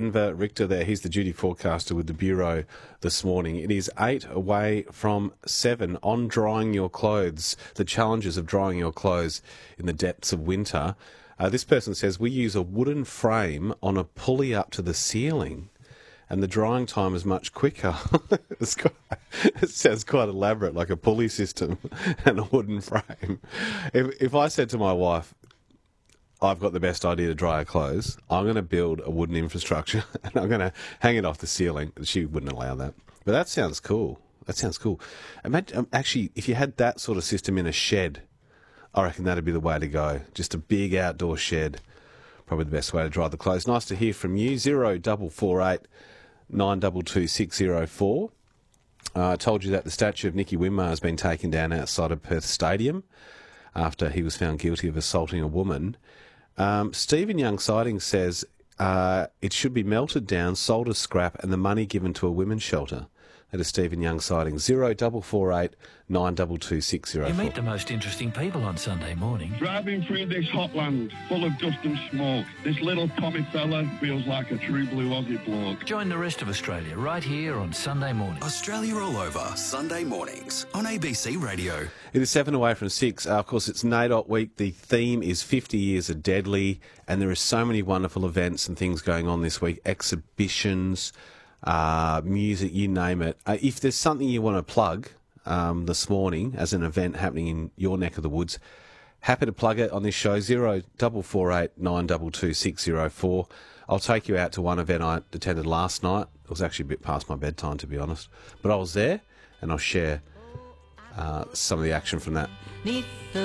Denver. Richter there, he's the duty forecaster with the Bureau this morning. It is 8 away from 7 on drying your clothes, the challenges of drying your clothes in the depths of winter. This person says, we use a wooden frame on a pulley up to the ceiling, and the drying time is much quicker. It sounds quite elaborate, like a pulley system and a wooden frame. If I said to my wife, I've got the best idea to dry her clothes, I'm going to build a wooden infrastructure and I'm going to hang it off the ceiling, she wouldn't allow that. But that sounds cool. Imagine, actually, if you had that sort of system in a shed, I reckon that'd be the way to go. Just a big outdoor shed. Probably the best way to dry the clothes. Nice to hear from you. 0448 922 604. I told you that the statue of Nicky Winmar has been taken down outside of Perth Stadium after he was found guilty of assaulting a woman. Stephen Young Siding says it should be melted down, sold as scrap, and the money given to a women's shelter. That is Stephen Young Siding. 0448 922 604. You meet the most interesting people on Sunday morning. Driving through this hot land full of dust and smoke, this little Tommy fella feels like a true blue Aussie bloke. Join the rest of Australia right here on Sunday morning. Australia All Over, Sunday mornings on ABC Radio. It is 7 away from 6. Of course, it's NAIDOT week. The theme is 50 years of Deadly, and there are so many wonderful events and things going on this week. Exhibitions, music, you name it. If there's something you want to plug this morning as an event happening in your neck of the woods, happy to plug it on this show. 0448 922 604. I'll take you out to one event I attended last night. It was actually a bit past my bedtime, to be honest, but I was there and I'll share some of the action from that.